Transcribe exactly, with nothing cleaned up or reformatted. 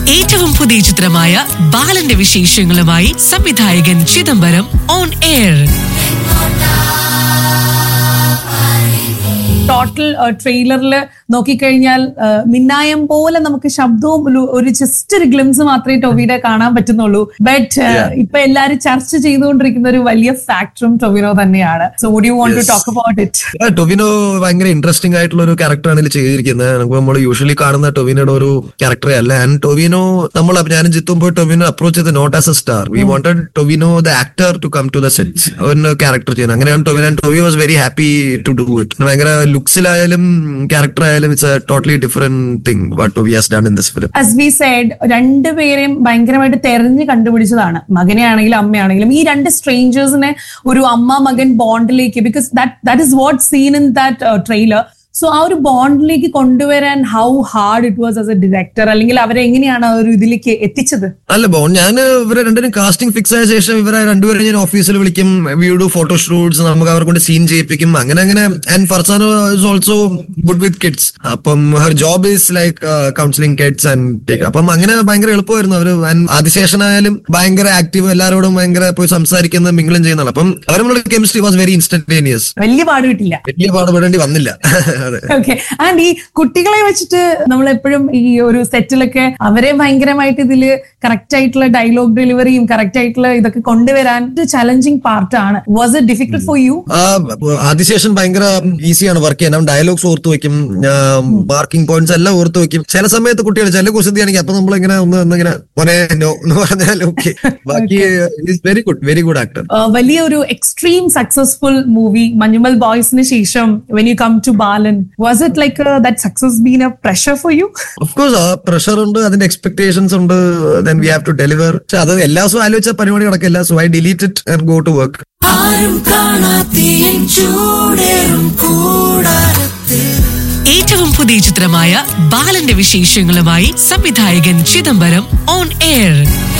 ഏറ്റവും പുതിയ ചിത്രമായ ബാലന്റെ വിശേഷങ്ങളുമായി സംവിധായകൻ ചിദംബരം ഓൺ എയർ. ടോട്ടൽ ട്രെയിലറിൽ നോക്കിക്കഴിഞ്ഞാൽ മിന്നായം പോലെ നമുക്ക് ശബ്ദവും ഒരു ജസ്റ്റ് ഒരു ഗ്ലിംസ് മാത്രമേ ടൊവിനോ കാണാൻ പറ്റുന്നുള്ളൂ. ബട്ട് ഇപ്പൊ എല്ലാരും ചർച്ച ചെയ്തുകൊണ്ടിരിക്കുന്ന ഒരു വലിയ ഫാക്ടറും ടൊവിനോ തന്നെയാണ്. So would you want to talk about it? Tovino ഭയങ്കര ഇൻട്രസ്റ്റിംഗ് ആയിട്ടുള്ള ഒരു ക്യാരക്ടറാണ് ഇതിൽ ചെയ്തിരിക്കുന്നത്. നമുക്ക് നമ്മൾ യൂഷ്വലി കാണുന്ന ടൊവിനോയുടെ ഒരു ക്യാരക്ടറേ അല്ല. ആൻഡ് ടൊവിനോ നമ്മൾ ഞാനും ജിത്തും പോയി ടൊവിനോ അപ്രോച്ച് ചെയ്ത് not as A star. V wanted Tovino the actor to come to the set, ഒരു ക്യാരക്ടർ ചെയ്യുന്നത്. അങ്ങനെയാണ് Tovino. Tovino was very happy to do it. ഭയങ്കര ലുക്സിലായാലും ക്യാരക്ടർ ആയാലും it's A totally different thing what Tovi has done in this film. As we Z, രണ്ടുപേരെയും ഭയങ്കരമായിട്ട് തെരഞ്ഞു കണ്ടുപിടിച്ചതാണ്. മകനെ ആണെങ്കിലും അമ്മയാണെങ്കിലും ഈ രണ്ട് സ്ട്രേഞ്ചേഴ്സിനെ ഒരു അമ്മ മകൻ ബോണ്ടിലേക്ക്, because that that is what scene in that trailer. So ആ ഒരു ബോണ്ടിലേക്ക് കൊണ്ടുവരാൻ how hard it was as A director, അല്ലെങ്കിൽ അവരെ എങ്ങനെയാണ് ആ ഒരു ഇതിലേക്ക് എത്തിച്ചത്? അല്ല ബോണ്ട്, ഞാൻ ഇവരെ രണ്ടുപേരും കാസ്റ്റിംഗ് ഫിക്സ് ആയ ശേഷം ഇവരെ രണ്ടുപേരും ഞാൻ ഓഫീസിൽ വിളിക്കും, വി ഡു ഫോട്ടോഷൂട്ട്സ്, നമുക്ക് അവരെ കൊണ്ട് സീൻ ചെയ്യിപ്പിക്കും, അങ്ങനെ അങ്ങനെ. And Farsana is also good with kids. അപ്പം Har job is like counselling kids and അപ്പം അങ്ങനെ ഭയങ്കര എളുപ്പമായിരുന്നു അവര്. ആദിശേഷനായാലും ഭയങ്കര ആക്റ്റീവ്, എല്ലാവരോടും ഭയങ്കര പോയി സംസാരിക്കുന്ന മിംഗിളും ചെയ്യുന്നതാണ്. അപ്പം അവരുടെ കെമിസ്ട്രി വാസ് വെരി ഇൻസ്റ്റന്റേനിയസ്. വലിയ പാട് കിട്ടില്ല, വലിയ പാടുപെടേണ്ടി വന്നില്ല. ഓക്കെ. ആൻഡ് ഈ കുട്ടികളെ വെച്ചിട്ട് നമ്മൾ എപ്പോഴും ഈ ഒരു സെറ്റിലൊക്കെ അവരെ ഭയങ്കരമായിട്ട് ഇതില് കറക്റ്റ് ആയിട്ടുള്ള ഡയലോഗ് ഡെലിവറിയും കറക്റ്റ് ആയിട്ടുള്ള ഇതൊക്കെ കൊണ്ടുവരാൻ ചലഞ്ചിങ് പാർട്ടാണ്. Was it difficult for you? Adisheshan ഭയങ്കര ഈസിയാണ് വർക്ക് ചെയ്യാൻ. ഡയലോഗ്സ് ഓർത്ത് വെക്കും, മാർക്കിംഗ് പോയിന്റ്സ് എല്ലാം ഓർത്ത് വെക്കും. ചില സമയത്ത് കുട്ടികൾ ചില കുസൃതിയാണെങ്കിൽ അപ്പൊ നമ്മളിങ്ങനെ ഒന്ന് ഒന്നിങ്ങനെ മോനെ നോ എന്ന് പറഞ്ഞാൽ ഓക്കെ. ബാക്കി very good very good actor. വലിയ ഒരു എക്സ്ട്രീം സക്സസ്ഫുൾ മൂവി മഞ്ഞുമൽ ബോയ്സിന് ശേഷം when you come to Balan, was it like uh, that success been a pressure for you? Of course, ആ പ്രഷർ ഉണ്ട്, അതിന്റെ എക്സ്പെക്ടേഷൻസ് ഉണ്ട്, then we have to deliver. പക്ഷെ അത് എല്ലാ ദിവസവും ആലോചിച്ച പരിപാടി നടക്കില്ല. So I delete it and go to work. ഏറ്റവും പുതിയ ചിത്രമായ ബാലന്റെ വിശേഷങ്ങളുമായി സംവിധായകൻ ചിദംബരം ഓൺ എയർ.